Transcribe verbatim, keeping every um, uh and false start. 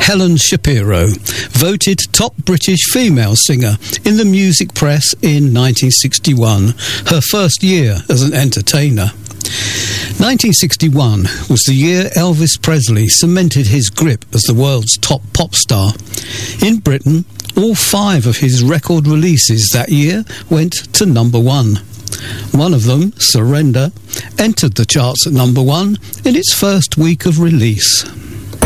Helen Shapiro, voted top British female singer in the music press in nineteen sixty-one, her first year as an entertainer. nineteen sixty-one was the year Elvis Presley cemented his grip as the world's top pop star. In Britain, all five of his record releases that year went to number one. One of them, Surrender, entered the charts at number one in its first week of release.